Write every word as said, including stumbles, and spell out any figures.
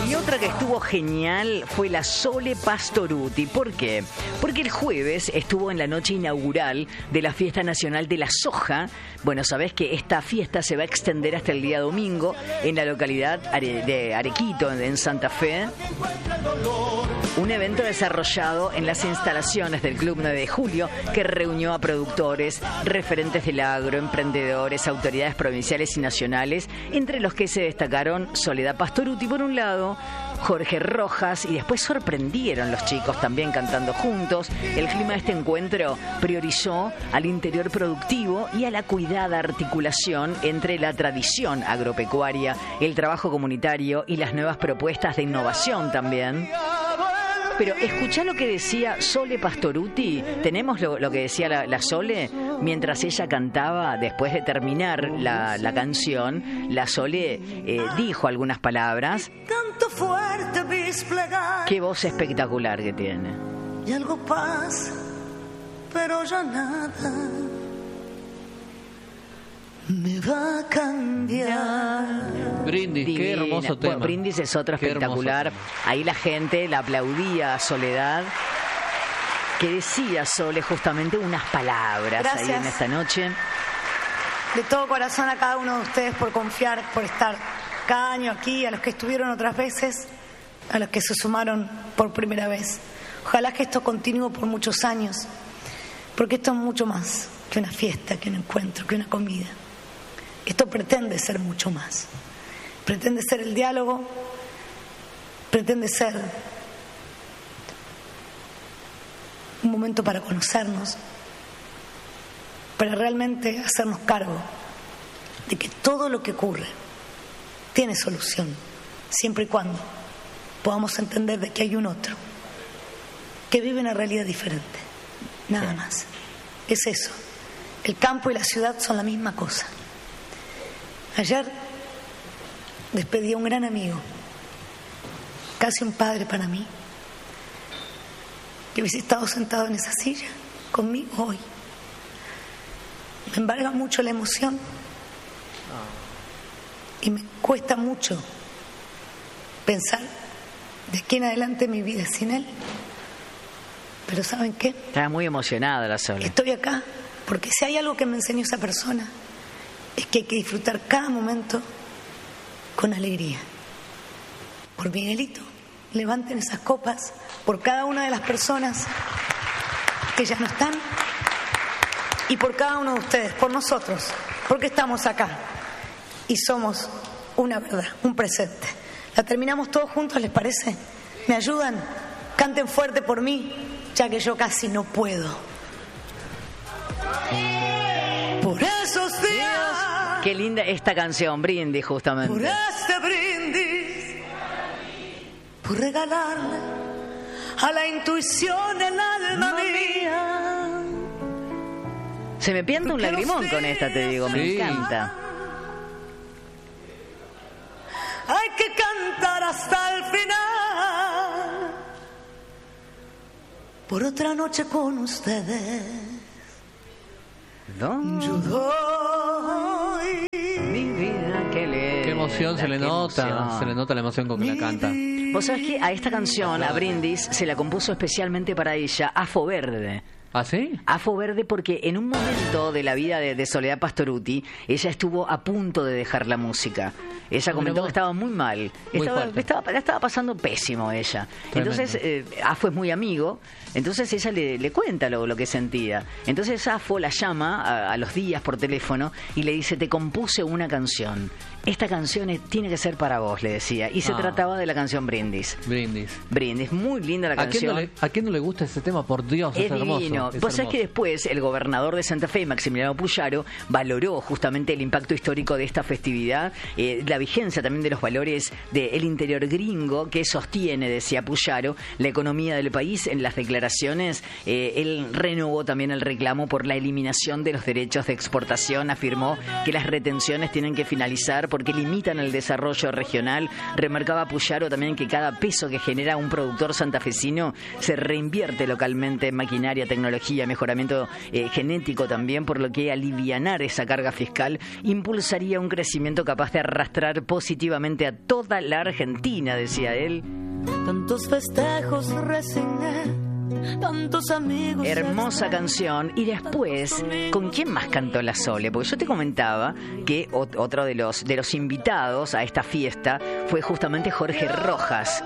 Y otra que estuvo genial fue la Sole Pastorutti. ¿Por qué? Porque el jueves estuvo en la noche inaugural de la Fiesta Nacional de la Soja. Bueno, sabés que esta fiesta se va a extender hasta el día domingo en la localidad de Arequito, en Santa Fe. Un evento desarrollado en las instalaciones del Club nueve de Julio que reunió a productores, referentes del agro, emprendedores, autoridades provinciales y nacionales, entre los que se destacaron Soledad Pastorutti por un lado, Jorge Rojas, y después sorprendieron los chicos también cantando juntos. El clima de este encuentro priorizó al interior productivo y a la cuidada articulación entre la tradición agropecuaria, el trabajo comunitario y las nuevas propuestas de innovación también. Pero escuchá lo que decía Sole Pastorutti. Tenemos lo, lo que decía la, la Sole mientras ella cantaba. Después de terminar la, la canción, la Sole eh, dijo algunas palabras. Tanto fuerte desplegar. Qué voz espectacular que tiene. Y algo pasa, pero ya nada me va a cambiar. Brindis, Divina. Qué hermoso tema. Bueno, Brindis es otro Qué espectacular. Ahí la gente la aplaudía a Soledad, que decía Sole justamente unas palabras. Gracias. Ahí en esta noche. De todo corazón a cada uno de ustedes por confiar, por estar cada año aquí, a los que estuvieron otras veces, a los que se sumaron por primera vez. Ojalá que esto continúe por muchos años, porque esto es mucho más que una fiesta, que un encuentro, que una comida. Esto pretende ser mucho más. Pretende ser el diálogo, pretende ser un momento para conocernos, para realmente hacernos cargo de que todo lo que ocurre tiene solución, siempre y cuando podamos entender de que hay un otro que vive una realidad diferente. Nada más. Es eso. El campo y la ciudad son la misma cosa. Ayer despedí a un gran amigo, casi un padre para mí, que hubiese estado sentado en esa silla conmigo hoy. Me embarga mucho la emoción y me cuesta mucho pensar de aquí en adelante mi vida sin él. Pero ¿saben qué? Estaba muy emocionada la Sole. Estoy acá porque si hay algo que me enseñó esa persona es que hay que disfrutar cada momento con alegría. Por Miguelito, levanten esas copas por cada una de las personas que ya no están y por cada uno de ustedes, por nosotros, porque estamos acá y somos una verdad, un presente. La terminamos todos juntos, ¿les parece? ¿Me ayudan? Canten fuerte por mí, ya que yo casi no puedo. Por esos días. Qué linda esta canción, Brindis, justamente. Por este brindis. Por regalarle a la intuición el alma mía. Se me pianta un lagrimón con esta, te digo, me Sí. encanta. Hay que cantar hasta el final. Por otra noche con ustedes. ¿No? Yo doy Mi vida, qué linda. Qué emoción se le qué nota, emoción. se le nota la emoción con que la canta. Vos sabés que a esta canción, a Brindis, se la compuso especialmente para ella Afo Verde. ¿Ah, sí? Afo Verde porque en un momento de la vida de, de Soledad Pastorutti, ella estuvo a punto de dejar la música. Ella comentó que estaba muy mal. Muy estaba, fuerte. estaba, la estaba pasando pésimo ella. Tremendo. Entonces, eh, Afo es muy amigo. Entonces ella le, le cuenta lo, lo que sentía. Entonces Afo la llama a, a los días por teléfono y le dice: te compuse una canción. Esta canción es- tiene que ser para vos, le decía. Y se Ah. trataba de la canción Brindis. Brindis. Brindis, muy linda la ¿A quién, canción. no le, ¿A quién no le gusta ese tema? Por Dios, es, Es hermoso. divino. Es Vos sabés hermoso. que después el gobernador de Santa Fe, Maximiliano Puyaro, valoró justamente el impacto histórico de esta festividad, eh, la vigencia también de los valores del interior gringo que sostiene, decía Puyaro, la economía del país. En las declaraciones, eh, él renovó también el reclamo por la eliminación de los derechos de exportación. Afirmó que las retenciones tienen que finalizar porque limitan el desarrollo regional. Remarcaba Puyaro también que cada peso que genera un productor santafesino se reinvierte localmente en maquinaria tecnológica tecnología, mejoramiento eh, genético también, por lo que alivianar esa carga fiscal impulsaría un crecimiento capaz de arrastrar positivamente a toda la Argentina, decía él. Tantos festejos resigné, tantos amigos. Hermosa canción. Y después, ¿con quién más cantó la Sole? Porque yo te comentaba que otro de los, de los invitados a esta fiesta fue justamente Jorge Rojas.